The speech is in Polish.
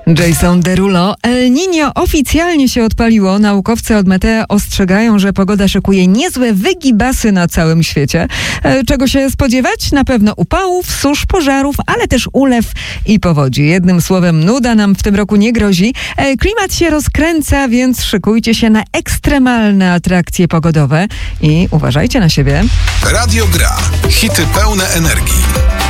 Jason Derulo. El Niño oficjalnie się odpaliło. Naukowcy od Meteo ostrzegają, że pogoda szykuje niezłe wygibasy na całym świecie. Czego się spodziewać? Na pewno upałów, susz, pożarów, ale też ulew i powodzi. Jednym słowem, nuda nam w tym roku nie grozi. Klimat się rozkręca, więc szykujcie się na ekstremalne atrakcje pogodowe i uważajcie na siebie. Radio Gra. Hity pełne energii.